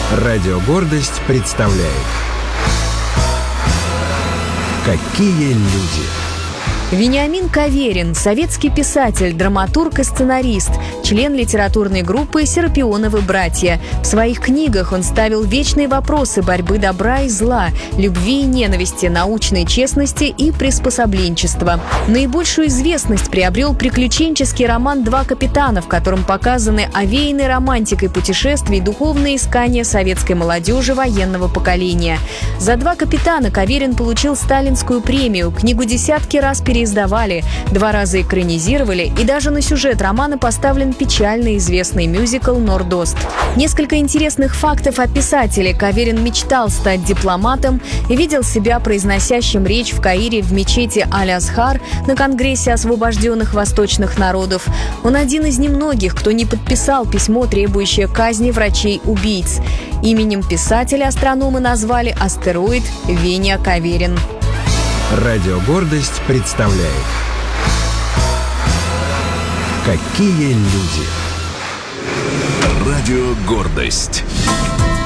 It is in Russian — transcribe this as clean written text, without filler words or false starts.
Радио «Гордость» представляет «Какие люди». Вениамин Каверин – советский писатель, драматург и сценарист, член литературной группы «Серапионовы братья». В своих книгах он ставил вечные вопросы борьбы добра и зла, любви и ненависти, научной честности и приспособленчества. Наибольшую известность приобрел приключенческий роман «Два капитана», в котором показаны овеянные романтикой путешествий и духовные искания советской молодежи военного поколения. За «Два капитана» Каверин получил Сталинскую премию, книгу десятки раз переиздавали, 2 раза экранизировали, и даже на сюжет романа поставлен печально известный мюзикл «Нордост». Несколько интересных фактов о писателе. Каверин мечтал стать дипломатом и видел себя произносящим речь в Каире в мечети Аль-Азхар на Конгрессе освобожденных восточных народов. Он один из немногих, кто не подписал письмо, требующее казни врачей-убийц. Именем писателя астрономы назвали астероид Веня Каверин. Радио «Гордость» представляет «Какие люди». Радио «Гордость».